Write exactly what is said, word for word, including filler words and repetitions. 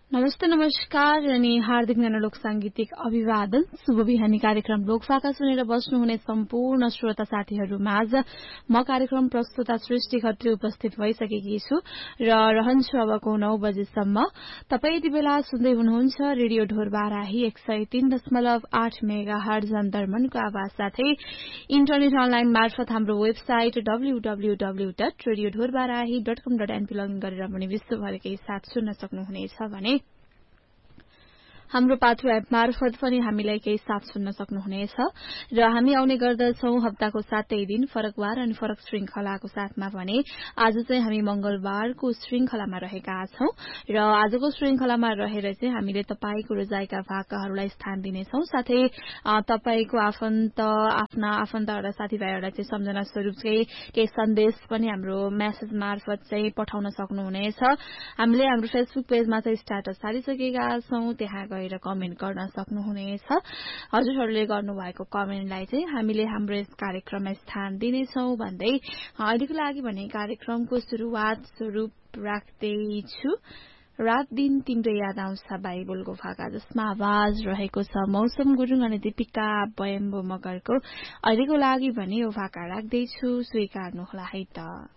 नमस्ते नमस्कार अनि हार्दिक नलोक सांगीतिक अभिवादन शुभ बिहानी कार्यक्रम लोकफाका सुनेर बस्नुहुने सम्पूर्ण श्रोता साथीहरू माझ म कार्यक्रम प्रस्तुता सृष्टि खत्री उपस्थित भइसकेकी छु र रहन्छु अबको नौ बजेसम्म। तपाई यति बेला सुन्दै हुनुहुन्छ रेडियो ढोरबाराही एक सय तीन दशमलव आठ मेगा हर्ज अन्तर्मनको आवाज साथै इन्टरनेट अनलाइन मार्फत हाम्रो website W W W dot radio Dhorbarahi dot कम डट एनपी लगइन गरेर पनि विश्वभरकै साथ सुन्न सक्नुहुनेछ भने हाम्रो पाथो एप मार्फत पनि हामीलाई केही साथ सुन्न सक्नुहुनेछ र हामी आउने गर्दछौ हप्ताको सातै दिन फरकबार अनि फरक श्रृंखलाको साथमा भने आज चाहिँ हामी मंगलबारको श्रृंखलामा रहेका छौं र आजको श्रृंखलामा रहेर चाहिँ हामीले तपाईको रोजाइका भाकाहरूलाई स्थान दिनेछौं। साथै तपाईको आफन्त आफ्ना आफन्तहरुलाई साथीभाइहरुलाई चाहिँ सम्झना स्वरूप चाहिँ केही सन्देश पनि हाम्रो मेसेज मार्फत चाहिँ पठाउन सक्नुहुनेछ। हामीले हाम्रो फेसबुक पेजमा चाहिँ स्ट्याटस हालिसकेका छौं, त्यहाँ गएर कमेन्ट गर्न सक्नुहुनेछ। हजुरहरूले गर्नुभएको कमेन्टलाई चाहिँ हामीले हाम्रो यस कार्यक्रममा स्थान दिनेछौं भन्दै अहिलेको लागि भने कार्यक्रमको सुरुवात स्वरूप राख्दैछु रात दिन तिम्रो याद आउँछ बाइबलको भाका, जसमा आवाज रहेको छ मौसम गुरुङ अनि दीपिका बयम्बो मगरको। अहिलेको लागि भने यो भाका राख्दैछु, स्वीकार्नुहोला है त।